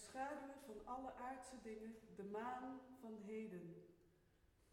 schaduwen van alle aardse dingen, de maan van heden.